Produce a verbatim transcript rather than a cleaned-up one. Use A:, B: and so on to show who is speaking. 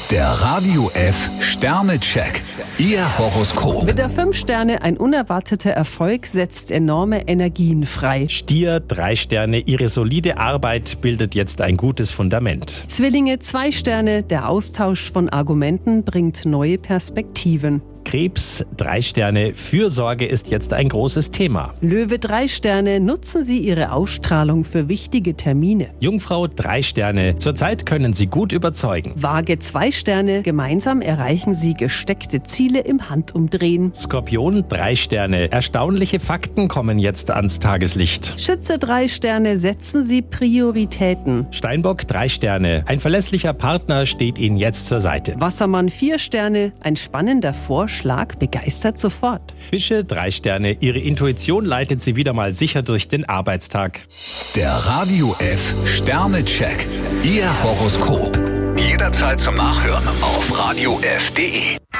A: Der Radio F Sternecheck. Ihr Horoskop.
B: Widder fünf Sterne, ein unerwarteter Erfolg setzt enorme Energien frei.
C: Stier drei Sterne, Ihre solide Arbeit bildet jetzt ein gutes Fundament.
B: Zwillinge zwei Sterne, der Austausch von Argumenten bringt neue Perspektiven.
C: Krebs drei Sterne, Fürsorge ist jetzt ein großes Thema.
B: Löwe drei Sterne, nutzen Sie Ihre Ausstrahlung für wichtige Termine.
C: Jungfrau drei Sterne, zurzeit können Sie gut überzeugen.
B: Waage zwei Sterne, gemeinsam erreichen Sie gesteckte Ziele im Handumdrehen.
C: Skorpion drei Sterne, erstaunliche Fakten kommen jetzt ans Tageslicht.
B: Schütze drei Sterne, setzen Sie Prioritäten.
C: Steinbock drei Sterne, ein verlässlicher Partner steht Ihnen jetzt zur Seite.
B: Wassermann vier Sterne, ein spannender Vorschlag begeistert sofort.
C: Fische drei Sterne, Ihre Intuition leitet Sie wieder mal sicher durch den Arbeitstag.
A: Der Radio F Sternecheck. Ihr Horoskop. Jederzeit zum Nachhören auf radio f punkt de.